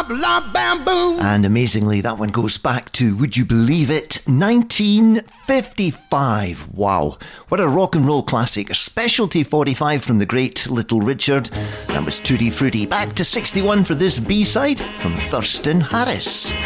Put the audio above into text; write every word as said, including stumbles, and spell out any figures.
bop, la, bam, boom. And amazingly, that one goes back to, would you believe it, nineteen fifty-five. Wow, what a rock and roll classic. A specialty forty-five from the great Little Richard. That was Tutti Frutti. Back to sixty-one for this B-side from Thurston Harris.